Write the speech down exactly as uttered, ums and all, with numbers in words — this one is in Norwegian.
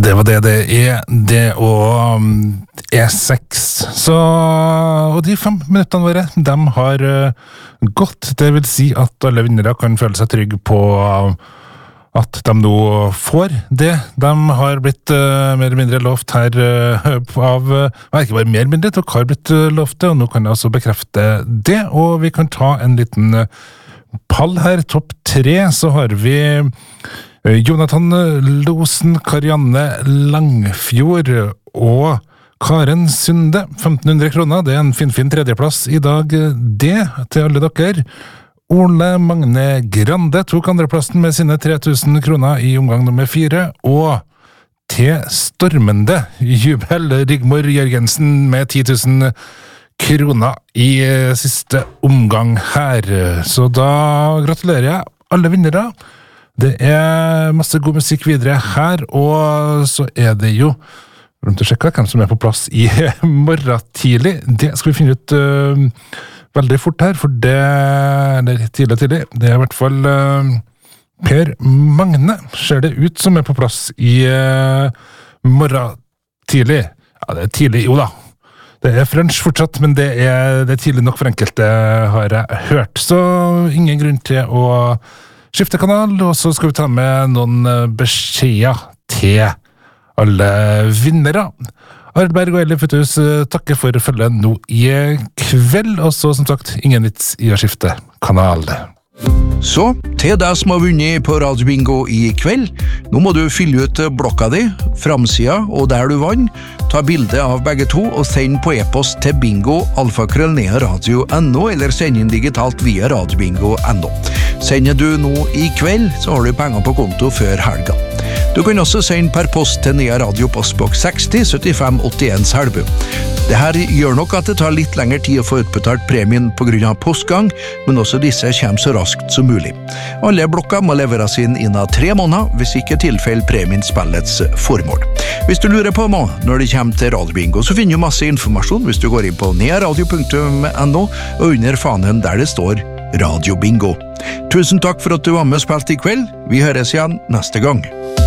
Det var det det er, det og E seks. Så, og de fem minuttene våre, de har gått. Det vil si at alle vinnere kan føle seg trygge på at de nå får det. De har blitt uh, mer eller mindre lovt her uh, av, uh, ikke bare mer eller mindre, de har blitt uh, lovt det, og nå kan jeg altså bekrefte det. Og vi kan ta en liten uh, pall her, topp tre, så har vi Jonathan Losen, Karianne Langfjord og Karen Sunde, femten hundre kroner. Det er en fin-fin tredjeplass i dag, det til alle dere. Ole Magne Grande tok andreplassen med sine tre tusen kroner i omgang nummer fire, og til stormende jubel Rigmor Jørgensen med ti tusen kroner i siste omgang her. Så da gratulerer jeg alle vinnere. Det er masse god musikk videre her, og så er det jo rundt å sjekke hvem som er på plass i morgen tidlig. Det skal vi finne ut uh, veldig fort her, for det er tidlig tidlig. Det er i hvert fall uh, Per Magne, ser det ut som er på plass i uh, morgen tidlig. Ja, det er tidlig, jo da. Det er French fortsatt, men det er, det er tidlig nok for enkelte, har jeg hørt. Så ingen grunn til å skifte kanal, og så skal vi ta med noen beskjeder til alle vinnere. Arlberg og Eli Futus takker for følget nå i kveld, og så som sagt, ingen vits i å skifte kanal. Så, til deg som har vunnet på Radio Bingo i kveld, nå må du fylle ut blokka di, framsida og der du vann, ta bilde av begge to og send på e-post til bingo alfakrøll nea radio punktum no eller send inn digitalt via radiobingo punktum no. Sender du nå i kveld, så har du penger på konto før helga. Du kan også sende per post til Nea Radio postboks seksti syttifem åttien Selbu. Det her gjør nok at det tar litt lengre tid å få utbetalt premien på grunn av postgang, men også disse kommer så raskt som mulig. Alle blokker må leveres inn innen tre måneder, hvis ikke tilfelle premien spillets formål. Hvis du lurer på noe når det kommer til Radio Bingo, så finner du masse informasjon hvis du går inn på nea radio punktum no og under fanen der det står Radio Bingo. Tusen takk for at du var med og spilte i kveld. Vi høres igjen neste gang.